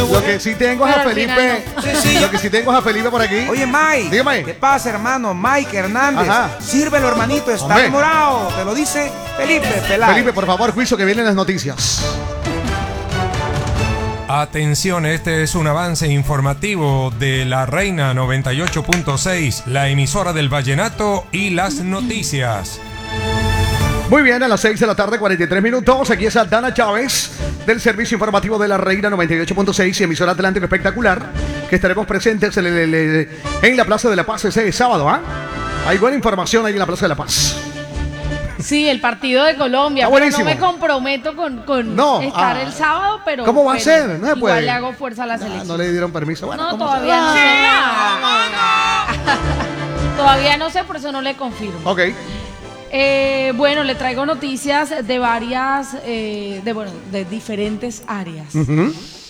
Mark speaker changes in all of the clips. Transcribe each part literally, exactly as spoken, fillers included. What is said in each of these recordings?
Speaker 1: Lo que sí tengo es a Felipe. Sí, sí. Lo que sí tengo es a Felipe por aquí.
Speaker 2: Oye, Mike.
Speaker 1: Dígame.
Speaker 2: ¿Qué pasa, hermano? Mike Hernández. Ajá. Sírvelo, hermanito. Está Hombre. demorado. Te lo dice Felipe Peláez.
Speaker 1: Felipe, por favor, juicio que vienen las noticias.
Speaker 3: Atención, este es un avance informativo de La Reina noventa y ocho punto seis, la emisora del vallenato y las noticias.
Speaker 1: Muy bien, a las seis de la tarde, cuarenta y tres minutos. Aquí es Dana Chávez del servicio informativo de La Reina noventa y ocho punto seis y emisora Atlántico Espectacular, que estaremos presentes en, el, el, el, en la Plaza de la Paz ese sábado. ¿Ah? Hay buena información ahí en la Plaza de la Paz.
Speaker 4: Sí, el partido de Colombia. Pero no me comprometo con, con no, estar ah, el sábado, pero.
Speaker 1: ¿Cómo va
Speaker 4: pero
Speaker 1: a ser? No se puede.
Speaker 4: Igual le hago fuerza a la selección.
Speaker 1: No, no le dieron permiso. Bueno,
Speaker 4: no, todavía no sé. No. Todavía no sé, por eso no le confirmo.
Speaker 1: Ok.
Speaker 4: Eh, bueno, le traigo noticias de varias, eh, de bueno, de diferentes áreas. Uh-huh.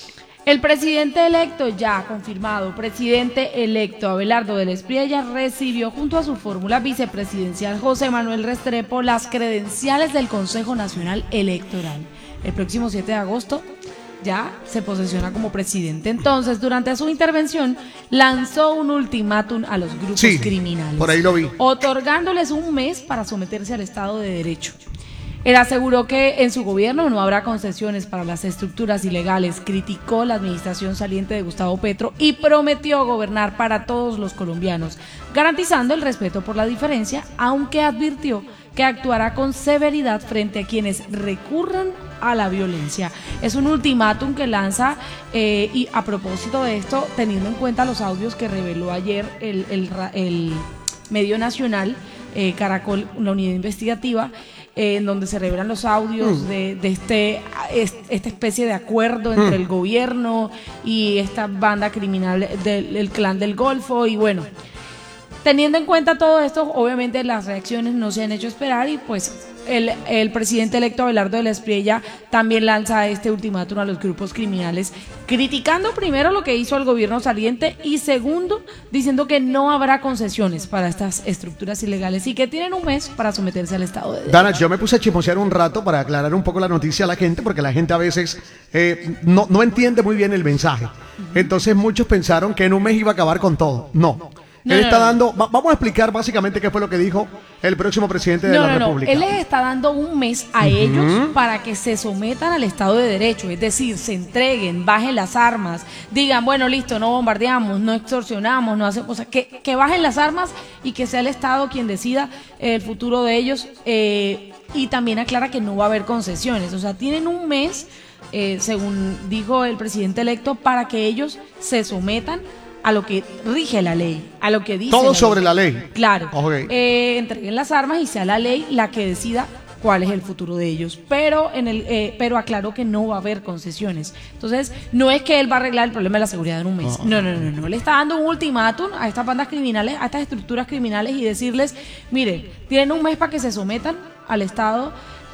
Speaker 4: El presidente electo, ya confirmado, presidente electo Abelardo del Espriella recibió junto a su fórmula vicepresidencial José Manuel Restrepo las credenciales del Consejo Nacional Electoral. El próximo siete de agosto ya se posesiona como presidente. Entonces, durante su intervención, lanzó un ultimátum a los grupos sí, criminales.
Speaker 1: Por ahí lo vi.
Speaker 4: Otorgándoles un mes para someterse al Estado de Derecho. Él aseguró que en su gobierno no habrá concesiones para las estructuras ilegales, criticó la administración saliente de Gustavo Petro y prometió gobernar para todos los colombianos, garantizando el respeto por la diferencia, aunque advirtió que actuará con severidad frente a quienes recurran a la violencia. Es un ultimátum que lanza eh, y a propósito de esto, teniendo en cuenta los audios que reveló ayer el, el, el medio nacional, eh, Caracol, una unidad investigativa, Eh, en donde se revelan los audios mm. de, de este es, esta especie de acuerdo entre mm. el gobierno y esta banda criminal del el clan del Golfo. Y bueno, teniendo en cuenta todo esto, obviamente las reacciones no se han hecho esperar y pues el, el presidente electo Abelardo del Espriella también lanza este ultimátum a los grupos criminales, criticando primero lo que hizo el gobierno saliente y segundo, diciendo que no habrá concesiones para estas estructuras ilegales y que tienen un mes para someterse al Estado de Derecho.
Speaker 1: Dana, yo me puse a chismosear un rato para aclarar un poco la noticia a la gente, porque la gente a veces eh, no, no entiende muy bien el mensaje. Uh-huh. Entonces muchos pensaron que en un mes iba a acabar con todo. No. No, él está no, no. dando, va, vamos a explicar básicamente qué fue lo que dijo el próximo presidente de
Speaker 4: no,
Speaker 1: la
Speaker 4: no,
Speaker 1: República.
Speaker 4: No, él les está dando un mes a uh-huh. ellos para que se sometan al Estado de Derecho, es decir, se entreguen, bajen las armas, digan, bueno, listo, no bombardeamos, no extorsionamos, no hacemos, o sea, que, que bajen las armas y que sea el Estado quien decida el futuro de ellos, eh, y también aclara que no va a haber concesiones, o sea, tienen un mes, eh, según dijo el presidente electo, para que ellos se sometan a lo que rige la ley, a lo que dice
Speaker 1: todo
Speaker 4: la
Speaker 1: sobre
Speaker 4: ley.
Speaker 1: la ley.
Speaker 4: Claro.
Speaker 1: Okay.
Speaker 4: Eh, entreguen las armas y sea la ley la que decida cuál es el futuro de ellos. Pero en el, eh, pero aclaró que no va a haber concesiones. Entonces, no es que él va a arreglar el problema de la seguridad en un mes. No, no, no, no. no. Le está dando un ultimátum a estas bandas criminales, a estas estructuras criminales y decirles, miren, tienen un mes para que se sometan al Estado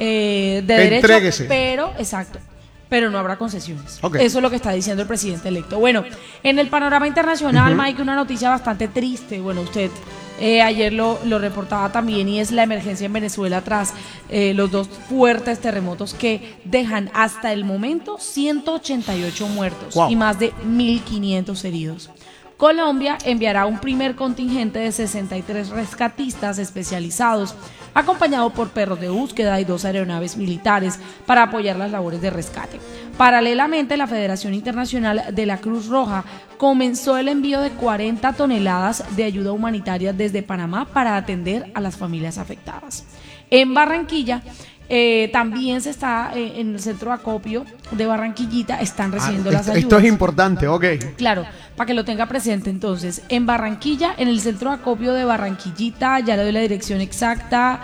Speaker 4: eh, de derecho.
Speaker 1: Entréguese.
Speaker 4: Pero, exacto. pero no habrá concesiones.
Speaker 1: Okay.
Speaker 4: Eso es lo que está diciendo el presidente electo. Bueno, en el panorama internacional, uh-huh. Mike, una noticia bastante triste. Bueno, usted eh, ayer lo, lo reportaba también, y es la emergencia en Venezuela tras eh, los dos fuertes terremotos que dejan hasta el momento ciento ochenta y ocho muertos wow. y más de mil quinientos heridos. Colombia enviará un primer contingente de sesenta y tres rescatistas especializados, acompañado por perros de búsqueda y dos aeronaves militares para apoyar las labores de rescate. Paralelamente, la Federación Internacional de la Cruz Roja comenzó el envío de cuarenta toneladas de ayuda humanitaria desde Panamá para atender a las familias afectadas. En Barranquilla, Eh, también se está eh, en el centro de acopio de Barranquillita, están recibiendo ah, las ayudas.
Speaker 1: Esto es importante, ok.
Speaker 4: Claro, para que lo tenga presente. Entonces, en Barranquilla, en el centro de acopio de Barranquillita, ya le doy la dirección exacta,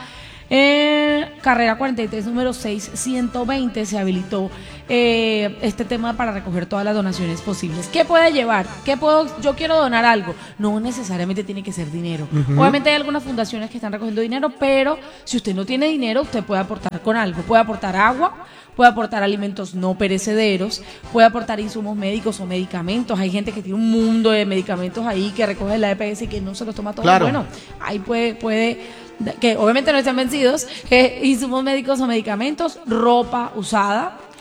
Speaker 4: eh, carrera cuarenta y tres, número seis ciento veinte, se habilitó eh, este tema para recoger todas las donaciones posibles. ¿Qué puede llevar? ¿Qué puedo? Yo quiero donar algo. No necesariamente tiene que ser dinero. Uh-huh. Obviamente hay algunas fundaciones que están recogiendo dinero, pero si usted no tiene dinero, usted puede aportar con algo. Puede aportar agua, puede aportar alimentos no perecederos, puede aportar insumos médicos o medicamentos. Hay gente que tiene un mundo de medicamentos ahí que recoge la E P S y que no se los toma todos.
Speaker 1: Claro.
Speaker 4: Bueno, ahí puede, puede, que obviamente no están vencidos, eh, insumos médicos o medicamentos, ropa usada.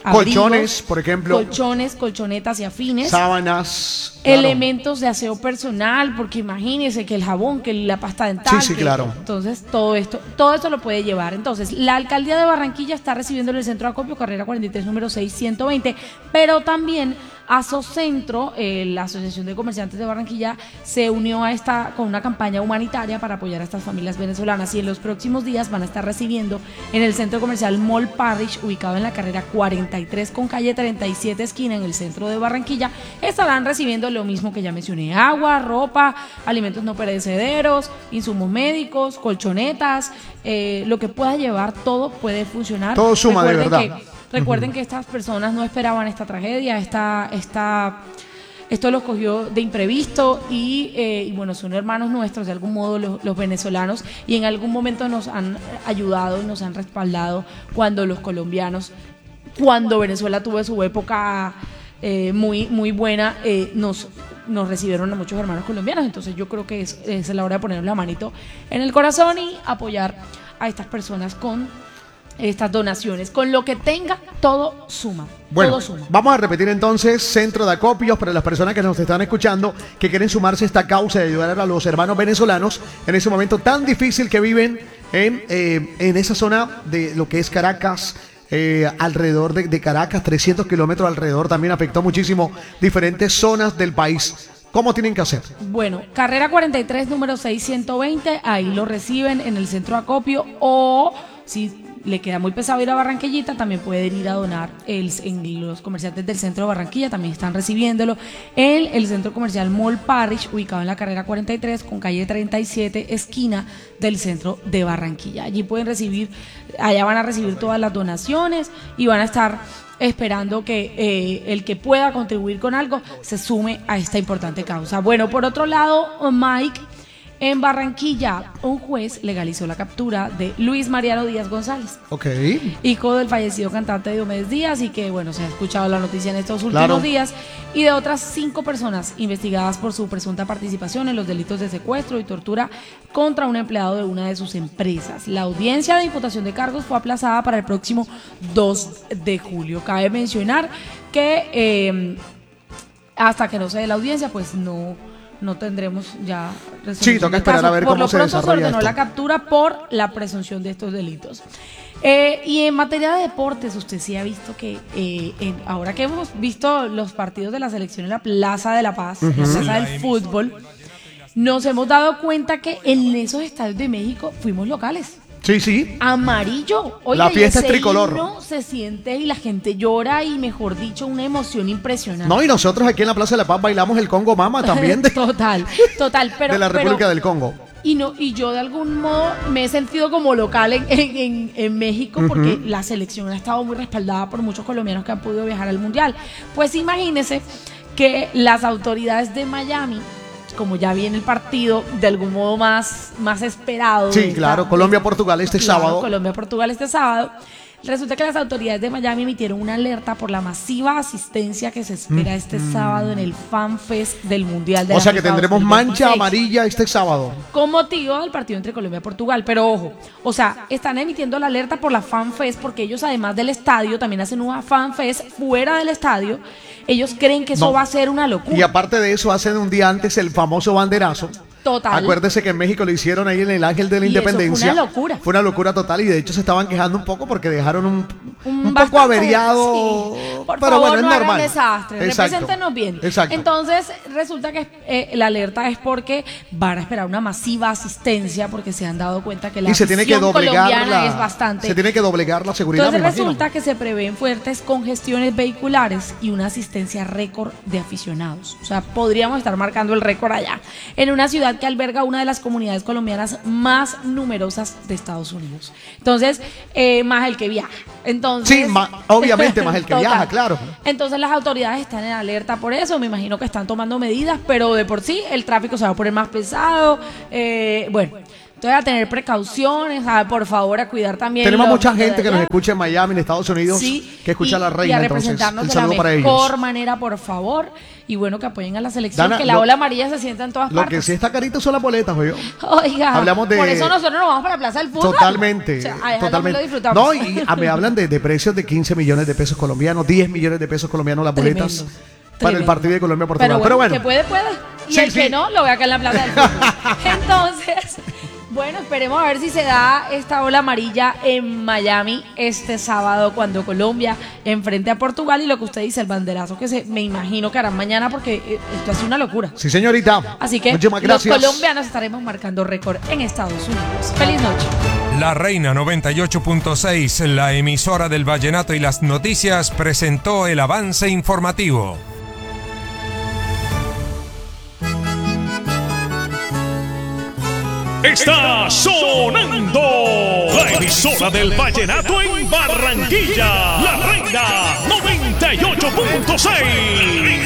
Speaker 1: colchones,
Speaker 4: abrigos,
Speaker 1: por ejemplo.
Speaker 4: Colchones, colchonetas y afines.
Speaker 1: Sábanas. Claro.
Speaker 4: Elementos de aseo personal, porque imagínense que el jabón, que la pasta dental.
Speaker 1: Sí, sí,
Speaker 4: que,
Speaker 1: claro.
Speaker 4: Entonces, todo esto, todo esto lo puede llevar. Entonces, la alcaldía de Barranquilla está recibiendo en el centro de acopio, carrera cuarenta y tres, número seis ciento veinte, pero también Asocentro, eh, la Asociación de Comerciantes de Barranquilla, se unió a esta con una campaña humanitaria para apoyar a estas familias venezolanas y en los próximos días van a estar recibiendo en el centro comercial Mall Parrish, ubicado en la carrera cuarenta y tres con calle treinta y siete esquina en el centro de Barranquilla. Estarán recibiendo lo mismo que ya mencioné: agua, ropa, alimentos no perecederos, insumos médicos, colchonetas, eh, lo que pueda llevar, todo puede funcionar.
Speaker 1: Todo suma. Recuerden de verdad.
Speaker 4: Que, Recuerden uh-huh. que estas personas no esperaban esta tragedia, esta, esta, esto los cogió de imprevisto y, eh, y bueno, son hermanos nuestros de algún modo los, los venezolanos, y en algún momento nos han ayudado y nos han respaldado cuando los colombianos, cuando Venezuela tuvo su época eh, muy, muy buena, eh, nos... nos recibieron a muchos hermanos colombianos. Entonces yo creo que es, es la hora de ponernos la manito en el corazón y apoyar a estas personas con estas donaciones. Con lo que tenga, todo suma.
Speaker 1: Bueno,
Speaker 4: todo suma.
Speaker 1: Vamos a repetir entonces: centro de acopios para las personas que nos están escuchando, que quieren sumarse a esta causa de ayudar a los hermanos venezolanos en ese momento tan difícil que viven en, eh, en esa zona de lo que es Caracas. Eh, alrededor de, de Caracas, trescientos kilómetros alrededor, también afectó muchísimo diferentes zonas del país. ¿Cómo tienen que hacer?
Speaker 5: Bueno, carrera cuarenta y tres, número seiscientos veinte, ahí lo reciben en el centro de acopio, o si le queda muy pesado ir a Barranquillita, también pueden ir a donar el, en los comerciantes del centro de Barranquilla, también están recibiéndolo en el centro comercial Mall Parrish, ubicado en la carrera cuarenta y tres con calle treinta y siete, esquina del centro de Barranquilla. Allí pueden recibir, allá van a recibir todas las donaciones y van a estar esperando que eh, el que pueda contribuir con algo se sume a esta importante causa. Bueno, por otro lado, Mike, en Barranquilla, un juez legalizó la captura de Luis Mariano Díaz González,
Speaker 1: okay.
Speaker 5: hijo del fallecido cantante Diomedes Díaz, y que, bueno, se ha escuchado la noticia en estos últimos
Speaker 1: claro.
Speaker 5: días, y de otras cinco personas investigadas por su presunta participación en los delitos de secuestro y tortura contra un empleado de una de sus empresas. La audiencia de imputación de cargos fue aplazada para el próximo dos de julio. Cabe mencionar que eh, hasta que no se dé la audiencia, pues no... no tendremos ya resolución.
Speaker 1: Sí, toca esperar a ver cómo se desarrolla esto. Por lo pronto se ordenó
Speaker 5: la captura por la presunción de estos delitos. Eh, y en materia de deportes, usted sí ha visto que eh, en, ahora que hemos visto los partidos de la selección en la Plaza de la Paz, uh-huh. en la Plaza del Fútbol, nos hemos dado cuenta que en esos estadios de México fuimos locales.
Speaker 1: Sí, sí.
Speaker 5: Amarillo. Oye,
Speaker 1: la fiesta es tricolor.
Speaker 5: Himno se siente y la gente llora y, mejor dicho, una emoción impresionante.
Speaker 1: No, y nosotros aquí en la Plaza de la Paz bailamos el Congo Mama también. De,
Speaker 5: total, total. Pero,
Speaker 1: de la República
Speaker 5: pero,
Speaker 1: del Congo.
Speaker 5: Y no y yo de algún modo me he sentido como local en, en, en México, porque uh-huh. la selección ha estado muy respaldada por muchos colombianos que han podido viajar al Mundial. Pues imagínense que las autoridades de Miami, como ya viene el partido de algún modo más, más esperado.
Speaker 1: Sí, claro, Colombia-Portugal este
Speaker 5: claro,
Speaker 1: sábado.
Speaker 5: Colombia-Portugal este sábado. Resulta que las autoridades de Miami emitieron una alerta por la masiva asistencia que se espera mm. este sábado en el Fan Fest del Mundial de
Speaker 1: O sea que tendremos mancha amarilla este sábado.
Speaker 5: Con motivo del partido entre Colombia y Portugal. Pero ojo, o sea, están emitiendo la alerta por la Fan Fest porque ellos, además del estadio, también hacen una Fan Fest fuera del estadio. Ellos creen que eso no. va a ser una locura.
Speaker 1: Y aparte de eso, hacen un día antes el famoso banderazo.
Speaker 5: Total.
Speaker 1: Acuérdese que en México lo hicieron ahí en el Ángel de la
Speaker 5: y
Speaker 1: Independencia.
Speaker 5: Eso fue una locura.
Speaker 1: Fue una locura total, y de hecho se estaban quejando un poco porque dejaron un, un, un poco averiado.
Speaker 5: Sí. Por
Speaker 1: pero
Speaker 5: favor,
Speaker 1: bueno,
Speaker 5: no
Speaker 1: es normal.
Speaker 5: hagan desastre. Represéntenos bien.
Speaker 1: Exacto.
Speaker 5: Entonces, resulta que eh, la alerta es porque van a esperar una masiva asistencia, porque se han dado cuenta que la
Speaker 1: y se tiene que doblegar la,
Speaker 5: es bastante.
Speaker 1: Se tiene que doblegar la seguridad.
Speaker 5: Entonces resulta que se prevén fuertes congestiones vehiculares y una asistencia récord de aficionados. O sea, podríamos estar marcando el récord allá, en una ciudad que alberga una de las comunidades colombianas más numerosas de Estados Unidos. Entonces, eh, más el que viaja. Entonces,
Speaker 1: sí, ma, obviamente más el que viaja, claro.
Speaker 5: Entonces las autoridades están en alerta por eso. Me imagino que están tomando medidas, pero de por sí el tráfico se va a poner más pesado. Eh, bueno,
Speaker 4: Entonces, a tener precauciones, a, por favor, a cuidar también.
Speaker 1: Tenemos mucha gente que nos escucha en Miami, en Estados Unidos,
Speaker 4: sí,
Speaker 1: que escucha
Speaker 4: y,
Speaker 1: a la reina.
Speaker 4: Y a representarnos
Speaker 1: entonces, un
Speaker 4: de la
Speaker 1: saludo
Speaker 4: mejor
Speaker 1: para ellos.
Speaker 4: manera, por favor. Y bueno, que apoyen a la selección,
Speaker 1: Dana,
Speaker 4: que la
Speaker 1: lo,
Speaker 4: ola amarilla se sienta en todas
Speaker 1: lo
Speaker 4: partes.
Speaker 1: Lo que sí está carito son las boletas, oye.
Speaker 4: Oiga,
Speaker 1: hablamos de,
Speaker 4: por eso nosotros nos vamos para la Plaza del Fútbol.
Speaker 1: Totalmente,
Speaker 4: O sea, a
Speaker 1: totalmente.
Speaker 4: Lo disfrutamos.
Speaker 1: No, y a, me hablan de, de precios de quince millones de pesos colombianos, diez millones de pesos colombianos las
Speaker 4: Tremendo,
Speaker 1: boletas para
Speaker 4: tremendo.
Speaker 1: el partido de Colombia-Portugal.
Speaker 4: Pero,
Speaker 1: Pero
Speaker 4: bueno,
Speaker 1: bueno,
Speaker 4: que puede, puede. Y
Speaker 1: sí,
Speaker 4: el
Speaker 1: sí.
Speaker 4: que no, lo ve acá en la Plaza del Fútbol. Entonces... Bueno, esperemos a ver si se da esta ola amarilla en Miami este sábado cuando Colombia enfrente a Portugal y lo que usted dice, el banderazo que se, me imagino que harán mañana porque esto es una locura.
Speaker 1: Sí, señorita.
Speaker 4: Así que
Speaker 1: muchísimas
Speaker 4: los
Speaker 1: gracias.
Speaker 4: colombianos estaremos marcando récord en Estados Unidos. Feliz noche.
Speaker 3: La Reina noventa y ocho punto seis, la emisora del vallenato y las noticias, presentó el avance informativo.
Speaker 6: Está sonando la emisora del vallenato en Barranquilla, La Reina noventa y ocho punto seis.